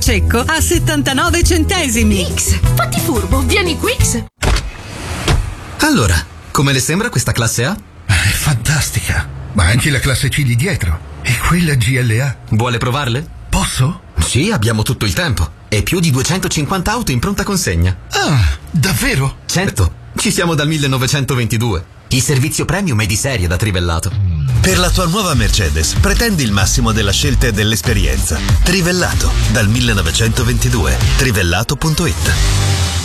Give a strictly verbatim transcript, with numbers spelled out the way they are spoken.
secco a settantanove centesimi. Quicks, fatti furbo, vieni Quicks. Allora, come le sembra questa classe A? È fantastica, ma anche la classe C di dietro. E quella G L A. Vuole provarle? Posso? Sì, abbiamo tutto il tempo. E più di duecentocinquanta auto in pronta consegna. Ah, davvero? Certo, ci siamo dal millenovecentoventidue. Il servizio premium è di serie da Trivellato. Per la tua nuova Mercedes, pretendi il massimo della scelta e dell'esperienza. Trivellato, dal millenovecentoventidue. Trivellato punto it.